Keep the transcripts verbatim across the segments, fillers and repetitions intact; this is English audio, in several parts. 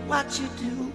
what you do.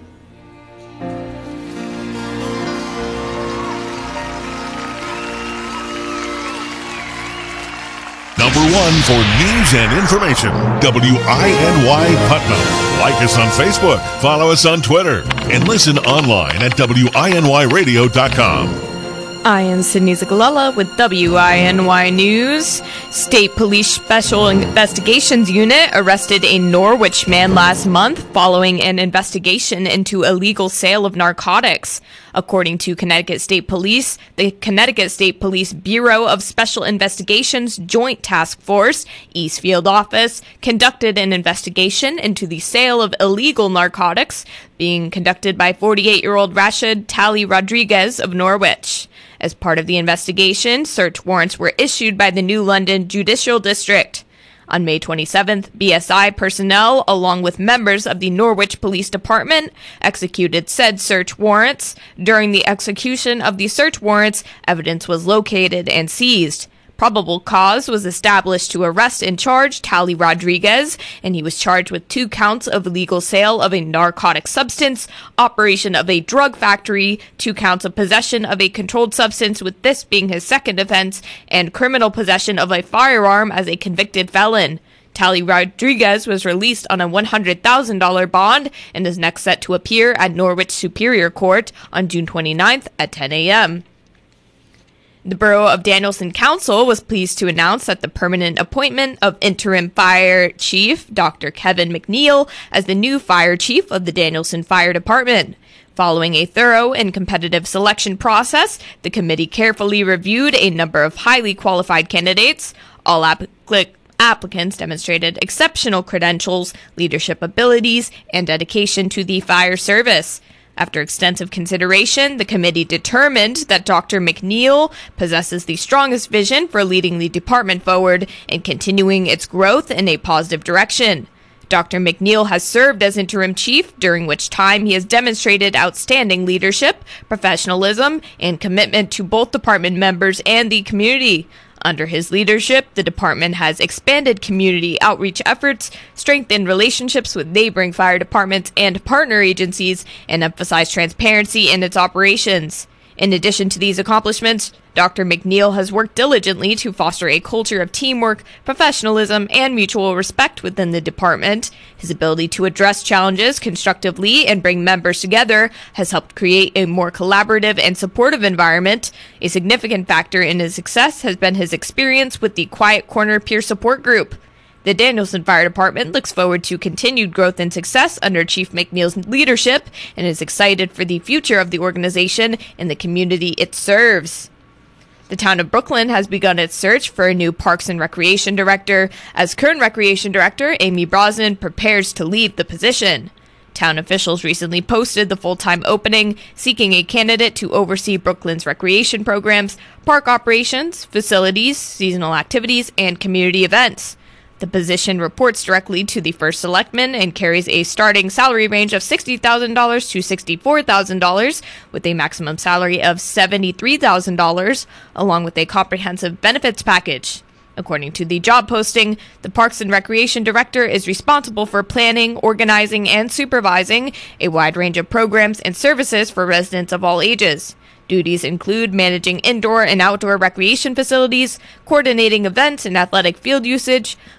Number one for news and information, W I N Y Putnam. Like us on Facebook, follow us on Twitter, and listen online at W I N Y radio dot com. I am Sydney Zagalella with W I N Y News. State Police Special Investigations Unit arrested a Norwich man last month following an investigation into illegal sale of narcotics. According to Connecticut State Police, the Connecticut State Police Bureau of Special Investigations Joint Task Force, Eastfield Office, conducted an investigation into the sale of illegal narcotics being conducted by forty-eight-year-old Rashid Tally Rodriguez of Norwich. As part of the investigation, search warrants were issued by the New London Judicial District. On May twenty-seventh, B S I personnel, along with members of the Norwich Police Department, executed said search warrants. During the execution of the search warrants, evidence was located and seized. Probable cause was established to arrest and charge Tally Rodriguez, and he was charged with two counts of illegal sale of a narcotic substance, operation of a drug factory, two counts of possession of a controlled substance, with this being his second offense, and criminal possession of a firearm as a convicted felon. Tally Rodriguez was released on a one hundred thousand dollars bond and is next set to appear at Norwich Superior Court on June twenty-ninth at ten a.m. The Borough of Danielson Council was pleased to announce that the permanent appointment of interim fire chief Doctor Kevin McNeil as the new fire chief of the Danielson Fire Department. Following a thorough and competitive selection process, the committee carefully reviewed a number of highly qualified candidates. All applic- applicants demonstrated exceptional credentials, leadership abilities, and dedication to the fire service. After extensive consideration, the committee determined that Doctor McNeil possesses the strongest vision for leading the department forward and continuing its growth in a positive direction. Doctor McNeil has served as interim chief, during which time he has demonstrated outstanding leadership, professionalism, and commitment to both department members and the community. Under his leadership, the department has expanded community outreach efforts, strengthened relationships with neighboring fire departments and partner agencies, and emphasized transparency in its operations. In addition to these accomplishments, Doctor McNeil has worked diligently to foster a culture of teamwork, professionalism, and mutual respect within the department. His ability to address challenges constructively and bring members together has helped create a more collaborative and supportive environment. A significant factor in his success has been his experience with the Quiet Corner Peer Support Group. The Danielson Fire Department looks forward to continued growth and success under Chief McNeil's leadership and is excited for the future of the organization and the community it serves. The town of Brooklyn has begun its search for a new Parks and Recreation Director, as current Recreation Director Amy Brosnan prepares to leave the position. Town officials recently posted the full-time opening, seeking a candidate to oversee Brooklyn's recreation programs, park operations, facilities, seasonal activities, and community events. The position reports directly to the First Selectman and carries a starting salary range of sixty thousand dollars to sixty-four thousand dollars, with a maximum salary of seventy-three thousand dollars, along with a comprehensive benefits package. According to the job posting, the Parks and Recreation Director is responsible for planning, organizing, and supervising a wide range of programs and services for residents of all ages. Duties include managing indoor and outdoor recreation facilities, coordinating events and athletic field usage,